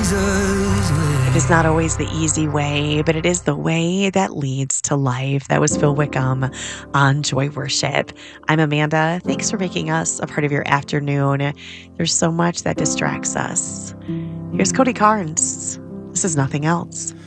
It is not always the easy way, but it is the way that leads to life. That was Phil Wickham on Joy Worship. I'm Amanda. Thanks for making us a part of your afternoon. There's so much that distracts us. Here's Cody Carnes. This is Nothing Else.